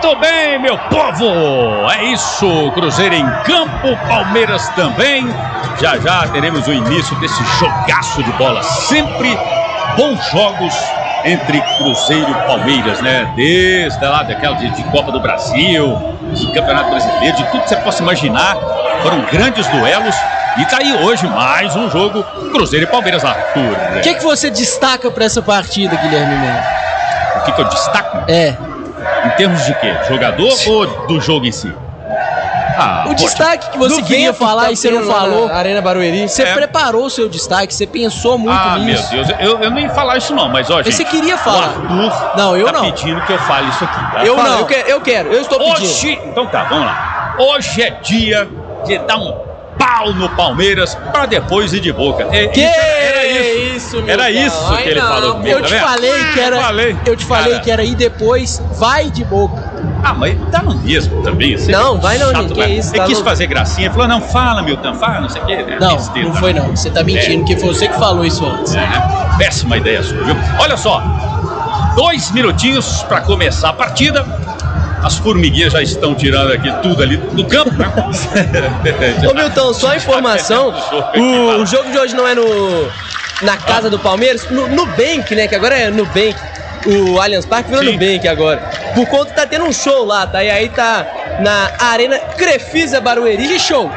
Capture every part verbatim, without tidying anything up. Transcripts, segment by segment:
Muito bem, meu povo! É isso, Cruzeiro em campo, Palmeiras também. Já já teremos o início desse jogaço de bola. Sempre bons jogos entre Cruzeiro e Palmeiras, né? Desde lá daquela de, de Copa do Brasil, de Campeonato Brasileiro, de tudo que você possa imaginar. Foram grandes duelos. E tá aí hoje mais um jogo Cruzeiro e Palmeiras, Arthur. O que, que você destaca para essa partida, Guilherme Melo? O que, que eu destaco? É. Em termos de quê? Jogador ou do jogo em si? Ah, o destaque que você queria falar e você não falou. Arena Barueri. Você é. preparou o seu destaque, você pensou muito ah, nisso. Ah, meu Deus, eu, eu nem ia falar isso não, mas ó, gente. Você queria falar. O Arthur não, eu tá não. pedindo que eu fale isso aqui. Tá? Eu Fala, não. Eu quero, eu quero, eu estou pedindo. Hoje, então tá, vamos lá. Hoje é dia de dar um pau no Palmeiras pra depois ir de boca. É, que era isso, isso meu Era isso Ai, que ele não, falou comigo, Eu te tá falei que era. Falei. Eu te falei Cara. que era ir depois, vai de boca. Ah, mas tá no mesmo também. Não, vai não, chato, gente, que né? isso, Ele tá quis louco. fazer gracinha, ele falou, não, fala, Milton, fala, não sei o quê. Né? Não, Besteira, não foi não, você tá mentindo, é. que foi você que falou isso antes. É, né? Péssima ideia sua, viu? Olha só, dois minutinhos pra começar a partida. As formiguinhas já estão tirando aqui tudo ali do campo, né? Ô Milton, só informação, o, o jogo de hoje não é no na casa do Palmeiras, no Nubank, né, que agora é Nubank, o Allianz Parque virou Sim. Nubank agora, por conta que tá tendo um show lá, tá, e aí tá na Arena Crefisa Barueri. Que show?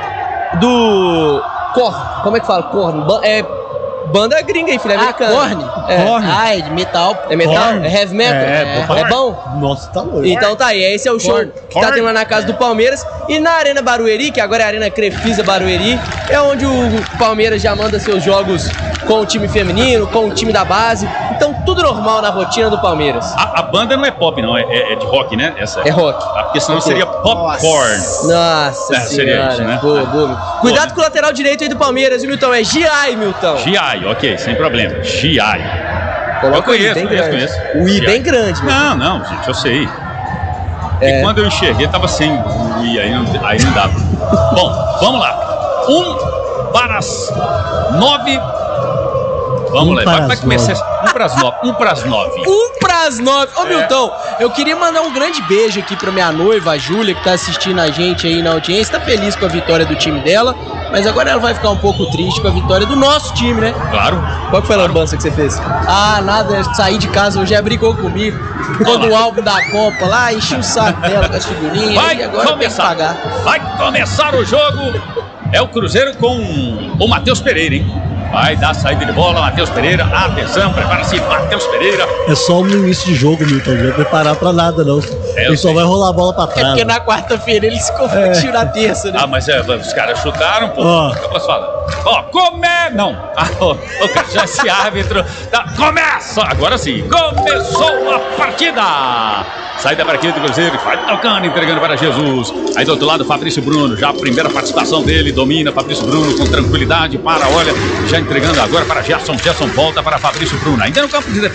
Do Korn, como é que fala? Korn, é banda gringa aí, filha Ah, americana. Korn? É. Korn. Ah, é de metal. É metal? Korn. É heavy metal? É, é, é bom? Nossa, tá louco. Então tá aí, esse é o show Korn. que tá tendo lá na casa do Palmeiras. E na Arena Barueri, que agora é a Arena Crefisa Barueri, é onde o Palmeiras já manda seus jogos com o time feminino, com o time da base. Então tudo normal na rotina do Palmeiras. A, a banda não é pop, não, é, é, é de rock, né? Essa. É rock. Ah, porque senão Ok. seria popcorn. Nossa É, seria senhora. isso, né? Boa, boa. Cuidado com o lateral direito aí do Palmeiras, viu, Milton? É Giai, Milton. Giai, ok, sem problema. Giai. Coloca Eu conheço, o I bem conheço, grande. conheço. O I Giai. bem grande, Milton. Não, não, gente, eu sei. É. E quando eu enxerguei, tava sem o I, aí não, aí não dava. Bom, vamos lá. Um para as nove. Vamos Um lá, para vai, vai as começar. Um para as nove. Um para as nove. Um pras nove. Ô, É. Milton, eu queria mandar um grande beijo aqui pra minha noiva, a Júlia, que tá assistindo a gente aí na audiência. Tá feliz com a vitória do time dela, mas agora ela vai ficar um pouco triste com a vitória do nosso time, né? Claro. Qual que foi a lambança que você fez? Ah, nada, saí de casa, hoje já brigou comigo. Quando o álbum da Copa lá, enchi o saco dela com as figurinhas. Vai E agora tem que começar. pagar. Vai começar o jogo. É o Cruzeiro com o Matheus Pereira, hein? Vai dar saída de bola, Matheus Pereira. Atenção, prepara-se, Matheus Pereira. É só um início de jogo, Milton. Não vai preparar pra nada, não. É, Ele só sei. vai rolar a bola pra É trás. porque na quarta-feira eles competiram na terça, né? Ah, mas é, os caras chutaram, pô. Ó. Eu posso falar. Ó, come... Não. Ah, ó, ó, cara, já esse árbitro... Tá, começa! Agora sim. Começou a partida. Saída para aqui do Cruzeiro. Vai tocando, entregando para Jesus. Aí do outro lado, Fabrício Bruno. Já a primeira participação dele. Domina Fabrício Bruno com tranquilidade. Para, olha, já entregando agora para Gerson. Gerson volta para Fabrício Bruno. Ainda no campo de defesa.